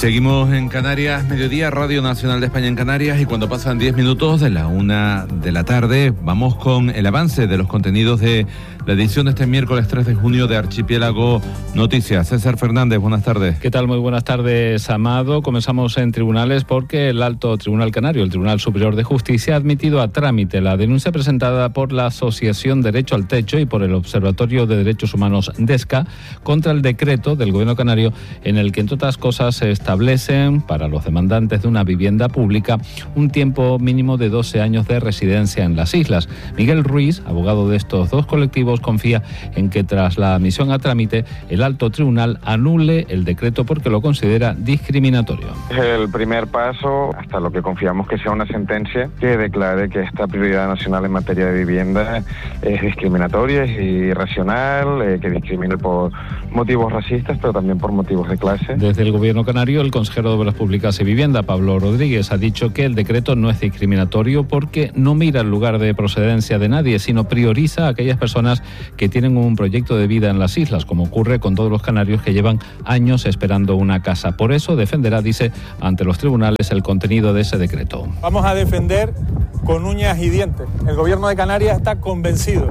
Seguimos en Canarias, mediodía, Radio Nacional de España en Canarias, y cuando pasan 10 minutos de la 1 de la tarde, vamos con el avance de los contenidos de la edición de este miércoles 3 de junio de Archipiélago Noticias. César Fernández, buenas tardes. ¿Qué tal? Muy buenas tardes, Amado. Comenzamos en tribunales porque el Alto Tribunal Canario, el Tribunal Superior de Justicia, ha admitido a trámite la denuncia presentada por la Asociación Derecho al Techo y por el Observatorio de Derechos Humanos DESCA contra el decreto del Gobierno canario en el que, entre otras cosas, se establecen para los demandantes de una vivienda pública un tiempo mínimo de 12 años de residencia en las islas. Miguel Ruiz, abogado de estos dos colectivos, confía en que tras la admisión a trámite el Alto Tribunal anule el decreto porque lo considera discriminatorio. Es el primer paso hasta lo que confiamos que sea una sentencia que declare que esta prioridad nacional en materia de vivienda es discriminatoria, es irracional, que discrimine por motivos racistas, pero también por motivos de clase. Desde el Gobierno canario, el consejero de Obras Públicas y Vivienda, Pablo Rodríguez, ha dicho que el decreto no es discriminatorio porque no mira el lugar de procedencia de nadie, sino prioriza a aquellas personas que tienen un proyecto de vida en las islas, como ocurre con todos los canarios que llevan años esperando una casa. Por eso defenderá, dice, ante los tribunales el contenido de ese decreto. Vamos a defender con uñas y dientes. El Gobierno de Canarias está convencido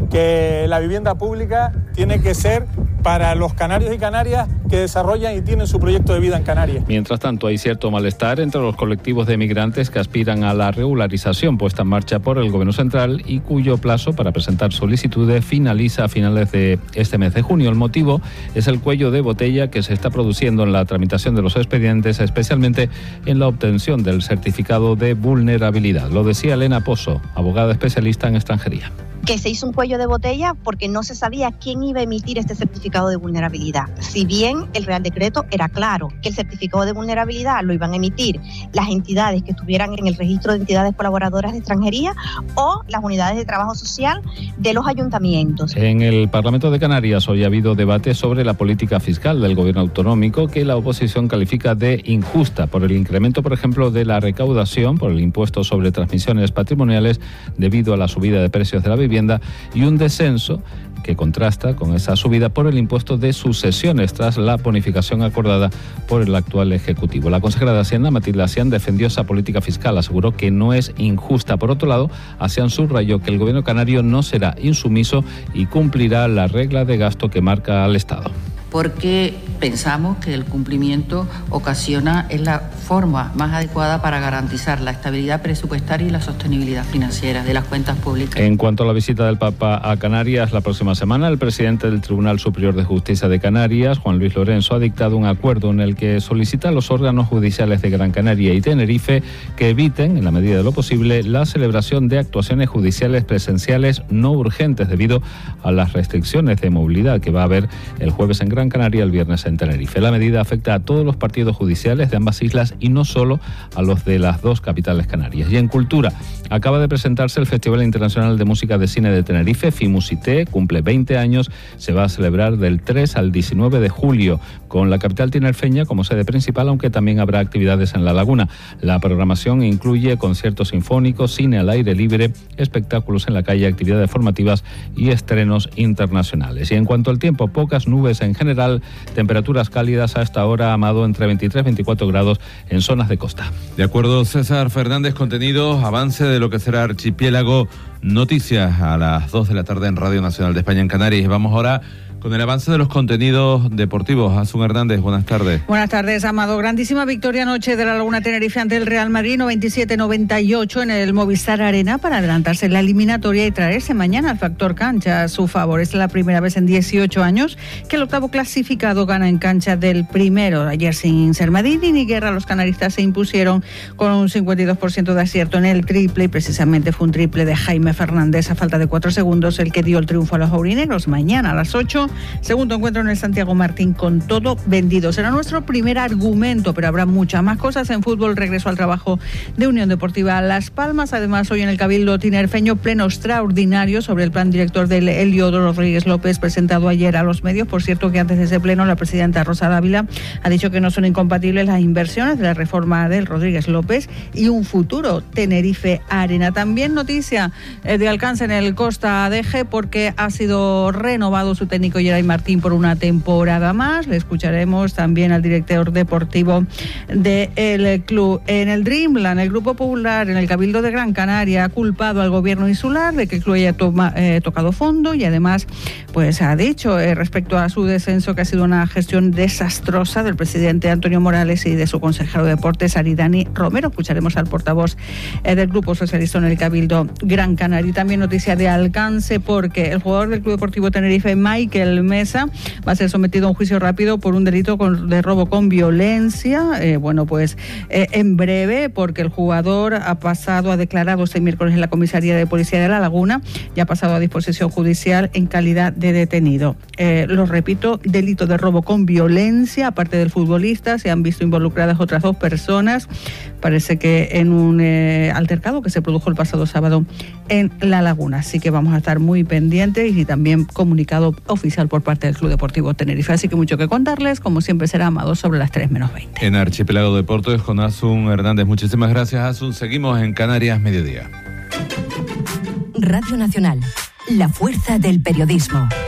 que la vivienda pública tiene que ser para los canarios y canarias que desarrollan y tienen su proyecto de vida en Canarias. Mientras tanto, hay cierto malestar entre los colectivos de migrantes que aspiran a la regularización puesta en marcha por el Gobierno central y cuyo plazo para presentar solicitudes finaliza a finales de este mes de junio. El motivo es el cuello de botella que se está produciendo en la tramitación de los expedientes, especialmente en la obtención del certificado de vulnerabilidad. Lo decía Elena Pozo, abogada especialista en extranjería. Que se hizo un cuello de botella porque no se sabía quién iba a emitir este certificado de vulnerabilidad. Si bien el Real Decreto era claro que el certificado de vulnerabilidad lo iban a emitir las entidades que estuvieran en el registro de entidades colaboradoras de extranjería o las unidades de trabajo social de los ayuntamientos. En el Parlamento de Canarias hoy ha habido debate sobre la política fiscal del Gobierno autonómico que la oposición califica de injusta por el incremento, por ejemplo, de la recaudación por el impuesto sobre transmisiones patrimoniales debido a la subida de precios de la vivienda y un descenso que contrasta con esa subida por el impuesto de sucesiones tras la bonificación acordada por el actual Ejecutivo. La consejera de Hacienda, Matilde Asian, defendió esa política fiscal, aseguró que no es injusta. Por otro lado, Asian subrayó que el Gobierno canario no será insumiso y cumplirá la regla de gasto que marca al Estado. Porque pensamos que el cumplimiento es la forma más adecuada para garantizar la estabilidad presupuestaria y la sostenibilidad financiera de las cuentas públicas. En cuanto a la visita del Papa a Canarias la próxima semana, el presidente del Tribunal Superior de Justicia de Canarias, Juan Luis Lorenzo, ha dictado un acuerdo en el que solicita a los órganos judiciales de Gran Canaria y Tenerife que eviten, en la medida de lo posible, la celebración de actuaciones judiciales presenciales no urgentes debido a las restricciones de movilidad que va a haber el jueves en Gran Canaria, el viernes en Tenerife. La medida afecta a todos los partidos judiciales de ambas islas y no solo a los de las dos capitales canarias. Y en cultura, acaba de presentarse el Festival Internacional de Música de Cine de Tenerife, FIMUSITE, cumple 20 años, se va a celebrar del 3 al 19 de julio, con la capital tinerfeña como sede principal, aunque también habrá actividades en La Laguna. La programación incluye conciertos sinfónicos, cine al aire libre, espectáculos en la calle, actividades formativas y estrenos internacionales. Y en cuanto al tiempo, pocas nubes en general, temperaturas cálidas a esta hora, Amado, entre 23 y 24 grados en zonas de costa. De acuerdo, César Fernández, contenidos, avance de lo que será Archipiélago Noticias a las 2 de la tarde en Radio Nacional de España en Canarias. Y vamos ahora con el avance de los contenidos deportivos. Asun Hernández, buenas tardes. Buenas tardes, Amado. Grandísima victoria anoche de la Laguna Tenerife ante el Real Madrid, 97-98 en el Movistar Arena para adelantarse en la eliminatoria y traerse mañana el factor cancha a su favor. Es la primera vez en 18 años que el octavo clasificado gana en cancha del primero. Ayer, sin ser Madrid ni guerra, los canaristas se impusieron con un 52% de acierto en el triple y precisamente fue un triple de Jaime Fernández a falta de 4 segundos el que dio el triunfo a los aurinegros. Mañana a las 8, segundo encuentro en el Santiago Martín con todo vendido. Será nuestro primer argumento, pero habrá muchas más cosas en fútbol. Regreso al trabajo de Unión Deportiva Las Palmas. Además, hoy en el Cabildo tinerfeño, pleno extraordinario sobre el plan director del Eliodo Rodríguez López, presentado ayer a los medios. Por cierto, que antes de ese pleno, la presidenta Rosa Dávila ha dicho que no son incompatibles las inversiones de la reforma del Rodríguez López y un futuro Tenerife Arena. También noticia de alcance en el Costa Adeje porque ha sido renovado su técnico técnico Geray Martín por una temporada más. Le escucharemos también al director deportivo del club. En el Dreamland, el Grupo Popular en el Cabildo de Gran Canaria ha culpado al gobierno insular de que el club haya tocado fondo y además pues ha dicho respecto a su descenso que ha sido una gestión desastrosa del presidente Antonio Morales y de su consejero de deportes Aridani Romero. Escucharemos al portavoz del Grupo Socialista en el Cabildo Gran Canaria. Y también noticia de alcance porque el jugador del Club Deportivo Tenerife, Michael Mesa, va a ser sometido a un juicio rápido por un delito de robo con violencia. En breve, porque el jugador ha declarado este miércoles en la comisaría de policía de La Laguna y ha pasado a disposición judicial en calidad de detenido. Lo repito, delito de robo con violencia. Aparte del futbolista, se han visto involucradas otras 2 personas. Parece que en un altercado que se produjo el pasado sábado en La Laguna. Así que vamos a estar muy pendientes y también comunicado oficial por parte del Club Deportivo Tenerife. Así que mucho que contarles. Como siempre será Amado sobre las 3 menos 20. En Archipiélago Deportes con Asun Hernández. Muchísimas gracias, Asun. Seguimos en Canarias Mediodía. Radio Nacional, la fuerza del periodismo.